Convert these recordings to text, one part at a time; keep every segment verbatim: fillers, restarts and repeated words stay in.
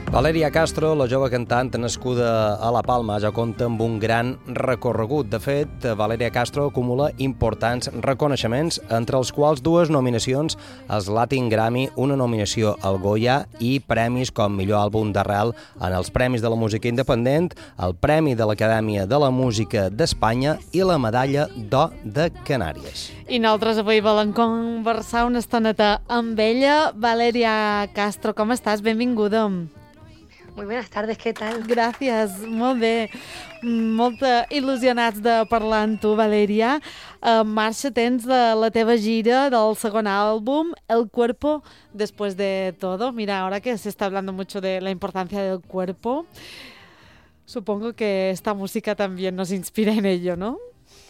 Valèria Castro, la jove cantant nascuda a La Palma, ja compta amb un gran recorregut. De fet, Valèria Castro acumula importants reconeixements, entre els quals dues nominacions als Latin Grammy, una nominació al Goya i premis com millor àlbum d'arrel en els Premis de la Música Independent, el Premi de l'Acadèmia de la Música d'Espanya i la Medalla d'Or de Canàries. I nosaltres avui volem conversar una estoneta amb ella. Valèria Castro, com estàs? Benvinguda. Muy buenas tardes, ¿qué tal? Gràcies, molt bé. Molt il·lusionats de parlar amb tu, Valèria. En marxa tens de la teva gira del segon àlbum, El Cuerpo Después de Todo. Mira, ahora que se está hablando mucho de la importancia del cuerpo, supongo que esta música también nos inspira en ello, ¿no?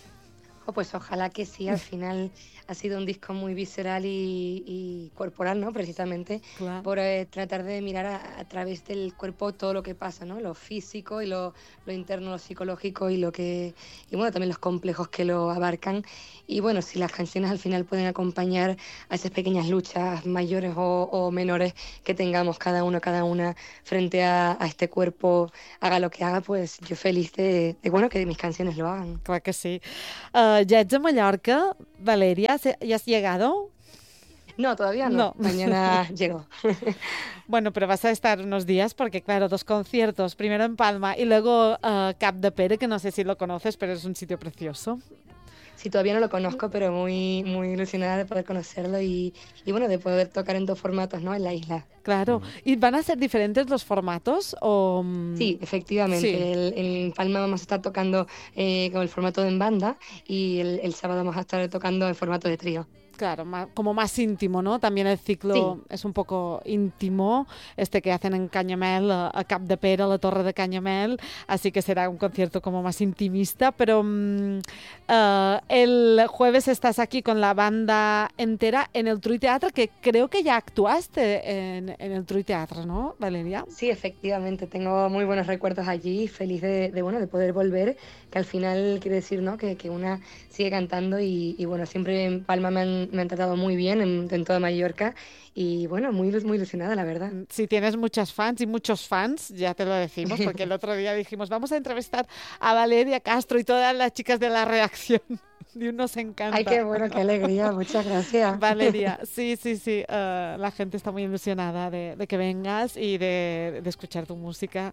Oh, pues ojalá que sí, al final ha sido un disco muy visceral y, y corporal, ¿no? Precisamente claro. por eh, tratar de mirar a, a través del cuerpo todo lo que pasa, ¿no? Lo físico y lo, lo interno, lo psicológico y lo que y bueno, también los complejos que lo abarcan. Y bueno, si las canciones al final pueden acompañar a esas pequeñas luchas mayores o, o menores que tengamos cada uno, cada una frente a, a este cuerpo, haga lo que haga, pues yo feliz de, de bueno, que mis canciones lo hagan. Clar que sí. Uh, ja ets a Mallorca, Valèria, ¿ya has llegado? No, todavía no. no. Mañana llego. Bueno, pero vas a estar unos días porque, claro, dos conciertos, primero en Palma y luego uh, Capdepera, que no sé si lo conoces, pero es un sitio precioso. Sí, todavía no lo conozco, pero muy, muy ilusionada de poder conocerlo y, y bueno, de poder tocar en dos formatos, ¿no? En la isla. Claro. ¿Y van a ser diferentes los formatos? O... Sí, efectivamente. Sí. El, en Palma vamos a estar tocando eh, con el formato de en banda y el, el sábado vamos a estar tocando en formato de trío. Claro, más, como más íntimo, ¿no? También el ciclo sí. es un poco íntimo, este que hacen en Canyamel, a Capdepera, la Torre de Canyamel, así que será un concierto como más intimista, pero um, uh, el jueves estás aquí con la banda entera en el Truy Teatre, que creo que ya actuaste en, en el Truy Teatre, ¿no, Valèria? Sí, efectivamente, tengo muy buenos recuerdos allí, feliz de, de, bueno, de poder volver, que al final quiere decir, ¿no? que, que una sigue cantando y, y bueno, siempre en Palma me han me han tratado muy bien en, en toda Mallorca y bueno, muy, muy ilusionada, la verdad. Si tienes muchas fans y muchos fans, ya te lo decimos, porque el otro día dijimos, vamos a entrevistar a Valèria Castro y todas las chicas de la redacción. Y nos encanta. Ay, qué bueno, qué alegría, muchas gracias. Valèria, sí, sí, sí, uh, la gente está muy ilusionada de, de que vengas y de, de escuchar tu música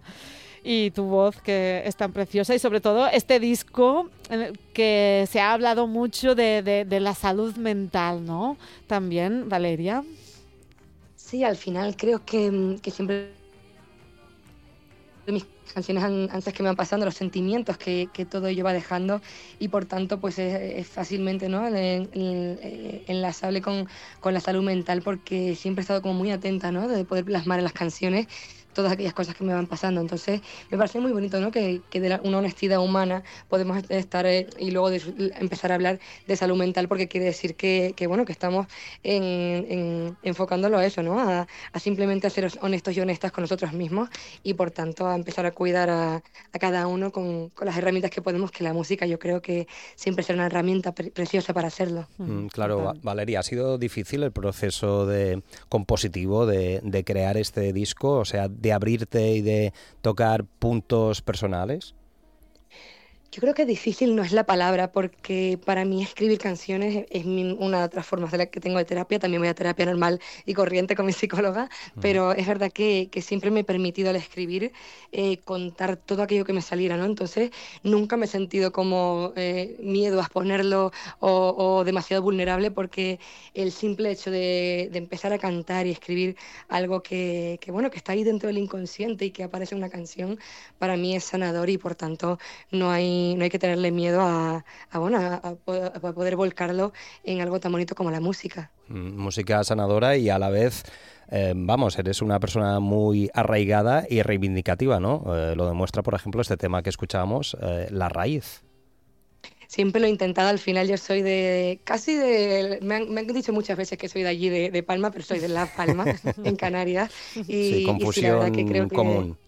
y tu voz, que es tan preciosa, y sobre todo este disco en el que se ha hablado mucho de, de, de la salud mental, ¿no? También, Valèria. Sí, al final creo que, que siempre mis canciones antes que me van pasando, los sentimientos que, que todo ello va dejando y por tanto pues es, es fácilmente, ¿no? en, en, enlazable con, con la salud mental porque siempre he estado como muy atenta, ¿no? De poder plasmar en las canciones todas aquellas cosas que me van pasando. Entonces me parece muy bonito, ¿no? que, que de la, una honestidad humana podemos estar eh, y luego de, empezar a hablar de salud mental porque quiere decir que, que bueno, que estamos en, en, enfocándolo a eso, ¿no? A, a simplemente a ser honestos y honestas con nosotros mismos y por tanto a empezar a cuidar a, a cada uno con, con las herramientas que podemos, que la música yo creo que siempre será una herramienta pre preciosa para hacerlo. Mm, claro, Valèria, ¿ha sido difícil el proceso de compositivo de, de crear este disco? O sea, de abrirte y de tocar puntos personales? Yo creo que difícil no es la palabra, porque para mí escribir canciones es una de otras formas de las que tengo de terapia. También voy a terapia normal y corriente con mi psicóloga, uh-huh. pero es verdad que, que siempre me he permitido al escribir eh, contar todo aquello que me saliera, ¿no? Entonces nunca me he sentido como eh, miedo a exponerlo o, o demasiado vulnerable, porque el simple hecho de, de empezar a cantar y escribir algo que, que, bueno, que está ahí dentro del inconsciente y que aparece en una canción, para mí es sanador y por tanto no hay no hay que tenerle miedo a, a, bueno, a, a poder volcarlo en algo tan bonito como la música. Mm, música sanadora y a la vez, eh, vamos, eres una persona muy arraigada y reivindicativa, ¿no? Eh, lo demuestra, por ejemplo, este tema que escuchábamos, eh, La Raíz. Siempre lo he intentado, al final yo soy de, casi de, me han, me han dicho muchas veces que soy de allí, de, de Palma, pero soy de La Palma, en Canarias. Y, sí, confusión y sí, la verdad que creo que, común.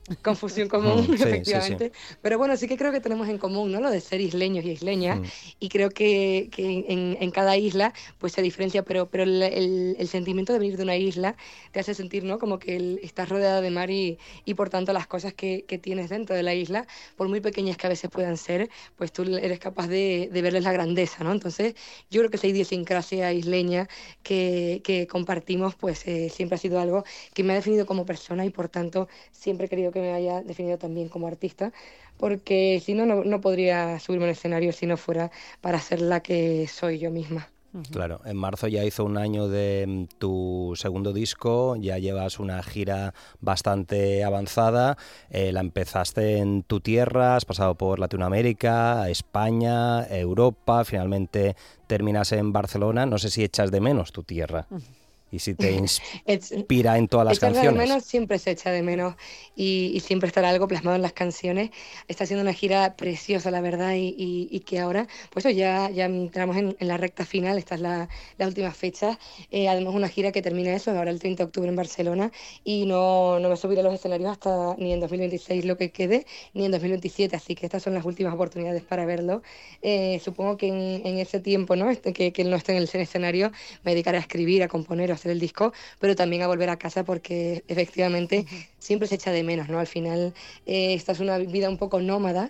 confusión común, Mm, sí, efectivamente. sí, sí. Pero bueno, sí que creo que tenemos en común, ¿no? Lo de ser isleños y isleñas. Mm. Y creo que, que en, en cada isla pues se diferencia, pero, pero el, el- el sentimiento de venir de una isla te hace sentir, ¿no? Como que el- estás rodeada de mar y, y por tanto las cosas que, que tienes dentro de la isla, por muy pequeñas que a veces puedan ser, pues tú eres capaz de, de verles la grandeza, ¿no? Entonces yo creo que esa idiosincrasia isleña que, que compartimos, pues eh, siempre ha sido algo que me ha definido como persona y por tanto siempre he querido que me haya definido también como artista, porque si no, no, no podría subirme al escenario si no fuera para ser la que soy yo misma. Ujú. Claro, en marzo ya hizo un año de mm, tu segundo disco, ya llevas una gira bastante avanzada, eh, la empezaste en tu tierra, has pasado por Latinoamérica, España, Europa, finalmente terminas en Barcelona, no sé si echas de menos tu tierra y si te Ech- inspira en todas las Echarla de canciones. menos siempre se echa de menos y, y siempre estará algo plasmado en las canciones. Está siendo una gira preciosa, la verdad, y, y- y que ahora, pues eso, ya, ya entramos en, en la recta final, esta es la, la última fecha. Eh, además, una gira que termina eso, ahora el treinta de octubre en Barcelona, y no, no me subiré a los escenarios hasta ni en dos mil veintiséis lo que quede, ni en dos mil veintisiete, así que estas son las últimas oportunidades para verlo. Eh, supongo que en, en ese tiempo, ¿no? Este, que, que él no esté en el escenario, me dedicaré a escribir, a componer, a hacer el disco, pero también a volver a casa porque efectivamente siempre se echa de menos, ¿no? Al final eh, esta es una vida un poco nómada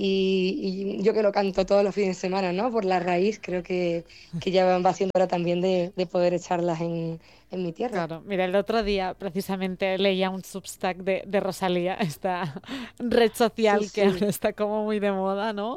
y, y yo que lo canto todos los fines de semana, ¿no? Por la raíz, creo que, que ya va siendo hora también de, de poder echarlas en, en mi tierra. Claro, mira, el otro día precisamente leía un Substack de, de Rosalía, esta red Sí, social que sí. ahora está como muy de moda, ¿no?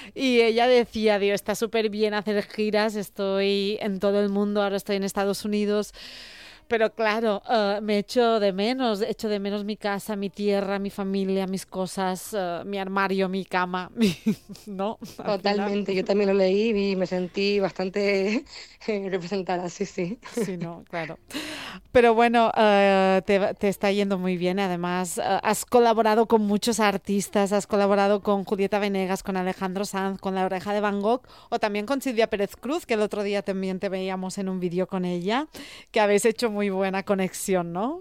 Y ella decía, digo, está súper bien hacer giras, estoy en todo el mundo, ahora estoy en Estados Unidos, pero claro, eh, me echo de menos, echo de menos mi casa, mi tierra, mi familia, mis cosas, eh, mi armario, mi cama, mi- ¿no? Al final, Totalmente, yo también lo leí y me sentí bastante representada, sí, sí. sí, no, claro. Pero bueno, eh, te, te está yendo muy bien. Además, eh, has colaborado con muchos artistas, has colaborado con Julieta Venegas, con Alejandro Sanz, con La Oreja de Van Gogh o también con Silvia Pérez Cruz, que el otro día también te veíamos en un vídeo con ella, que habéis hecho muy buena conexión, ¿no?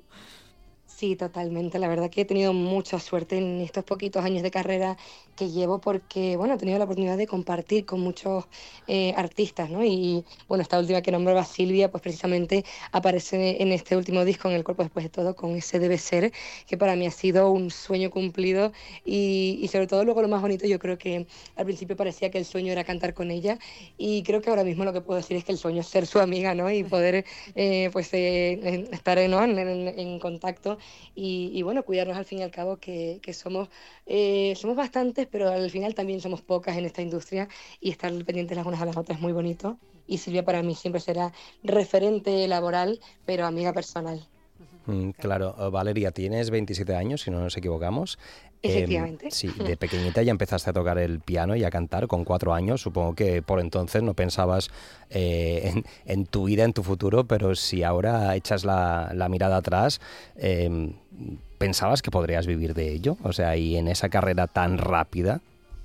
Sí, totalmente. La verdad que he tenido mucha suerte en estos poquitos años de carrera que llevo porque, bueno, he tenido la oportunidad de compartir con muchos eh, artistas, ¿no? Y, bueno, esta última que nombraba Silvia, pues precisamente aparece en este último disco, en El cuerpo después de todo, con ese Debe ser, que para mí ha sido un sueño cumplido y, y sobre todo luego lo más bonito, yo creo que al principio parecía que el sueño era cantar con ella y creo que ahora mismo lo que puedo decir es que el sueño es ser su amiga, ¿no? Y poder, eh, pues, eh, estar, ¿no? en, en en contacto y, y bueno, cuidarnos al fin y al cabo que, que somos, eh, somos bastantes, pero al final también somos pocas en esta industria y estar pendientes las unas a las otras es muy bonito. Y Silvia para mí siempre será referente laboral, pero amiga personal. Mm, claro, eh, Valeria, tienes veintisiete años, si no nos equivocamos. Em, Efectivamente. sí, de pequeñita ya empezaste a tocar el piano y a cantar con cuatro años. Supongo que por entonces no pensabas eh, en, en tu vida, en tu futuro, pero si ahora echas la, la mirada atrás, em, ¿pensabas que podrías vivir de ello? O sea, y en esa carrera tan rápida.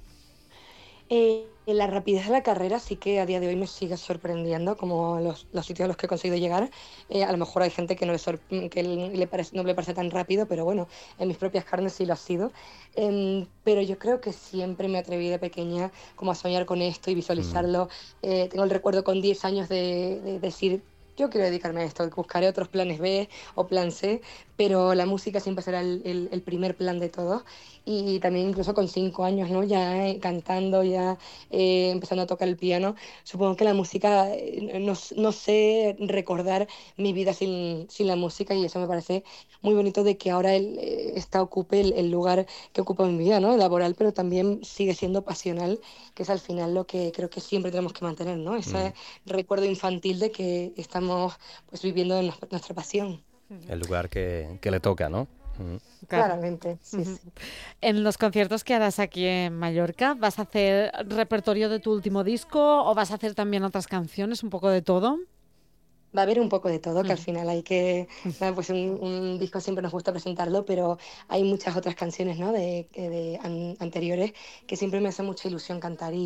Eh, la rapidez de la carrera sí que a día de hoy me sigue sorprendiendo, como los, los sitios a los que he conseguido llegar. Eh, a lo mejor hay gente que, no le, sor- que le parece, no le parece tan rápido, pero bueno, en mis propias carnes sí lo ha sido. Em, pero yo creo que siempre me atreví de pequeña como a soñar con esto y Mm. visualizarlo. Eh, tengo el recuerdo con diez años de, de decir... Yo quiero dedicarme a esto, buscaré otros planes B o plan C, pero la música siempre será el, el- el primer plan de todos. Y también incluso con cinco años, ¿no? Ya eh, cantando, ya eh, empezando a tocar el piano. Supongo que la música, eh, no, no sé recordar mi vida sin, sin la música y eso me parece muy bonito de que ahora él, eh, esta ocupe el, el lugar que ocupa en mi vida, ¿no? Laboral, pero también sigue siendo pasional, que es al final lo que creo que siempre tenemos que mantener, ¿no? Mm. Ese recuerdo infantil de que estamos pues viviendo en nuestra, nuestra pasión. El lugar que, que le toca, ¿no? Mm. Claro. Claramente, sí, Ujú. sí. En los conciertos que harás aquí en Mallorca, ¿vas a hacer repertorio de tu último disco o vas a hacer también otras canciones, un poco de todo? Va a haber un poco de todo, que al Ujú. final hay que, nada, pues un, un disco siempre nos gusta presentarlo, pero hay muchas otras canciones, ¿no? de, de an- anteriores que siempre me hace mucha ilusión cantar y,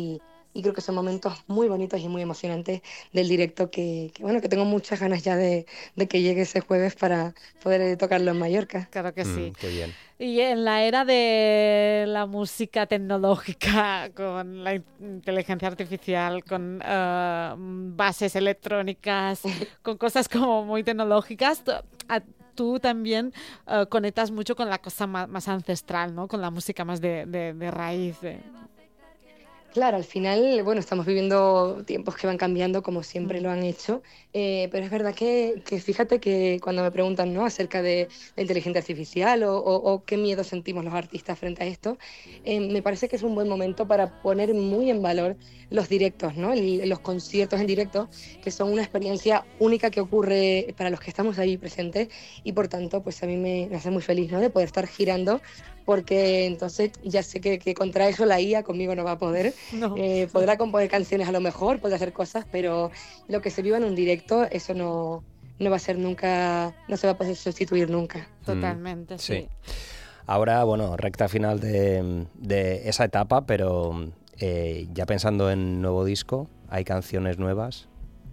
y creo que son momentos muy bonitos y muy emocionantes del directo que, que bueno, que tengo muchas ganas ya de, de que llegue ese jueves para poder tocarlo en Mallorca. Claro que sí. Mm, qué bien. Y en la era de la música tecnológica, con la inteligencia artificial, con uh, bases electrónicas, con cosas como muy tecnológicas, a, tú también uh, conectas mucho con la cosa más, más ancestral, ¿no? Con la música más de, de, de raíz. De... Claro, al final, bueno, estamos viviendo tiempos que van cambiando como siempre lo han hecho, eh, pero es verdad que, que fíjate que cuando me preguntan, ¿no?, acerca de la inteligencia artificial o, o, o qué miedo sentimos los artistas frente a esto, eh, me parece que es un buen momento para poner muy en valor los directos, ¿no?, El, los conciertos en directo, que son una experiencia única que ocurre para los que estamos ahí presentes y por tanto, pues a mí me, me hace muy feliz, ¿no?, de poder estar girando, porque entonces ya sé que, que contra eso la I A conmigo no va a poder. No. Eh, podrá componer canciones a lo mejor, podrá hacer cosas, pero lo que se viva en un directo, eso no, no va a ser nunca, no se va a poder sustituir nunca. Totalmente, mm, sí. sí. Ahora, bueno, recta final de, de esa etapa, pero eh, ya pensando en nuevo disco, ¿hay canciones nuevas?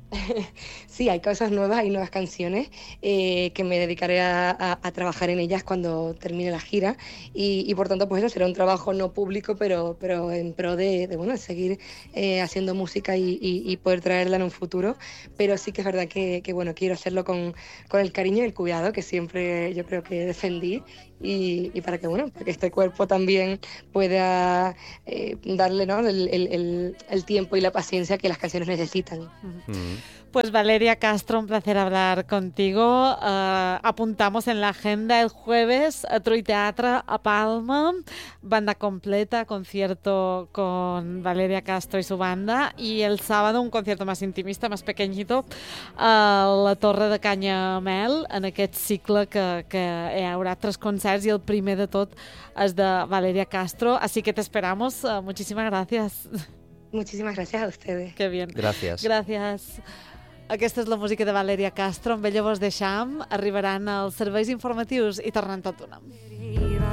Sí, hay cosas nuevas, hay nuevas canciones eh, que me dedicaré a, a, a trabajar en ellas cuando termine la gira y, y por tanto pues eso será un trabajo no público pero, pero en pro de, de, bueno, seguir eh, haciendo música y, y, y poder traerla en un futuro, pero sí que es verdad que, que bueno, quiero hacerlo con, con el cariño y el cuidado que siempre yo creo que defendí y, y para que bueno, para que este cuerpo también pueda eh, darle, ¿no?, el, el, el tiempo y la paciencia que las canciones necesitan. Mm. Pues Valeria Castro, un placer hablar contigo. Uh, apuntamos en la agenda el jueves a Troy Teatra a Palma, banda completa, concierto con Valeria Castro y su banda, y el sábado un concierto más intimista, más pequeñito, a la Torre de Canyamel, en aquest cicle que, que hi haurà tres concerts i el primer de tot és de Valeria Castro, así que te esperamos. Uh, muchísimas gracias. Muchísimas gracias a ustedes. Qué bien. Gracias. Gracias. Aquesta és la música de Valeria Castro. Amb ella vos deixam. Arribaran els serveis informatius i tornem tot d'una.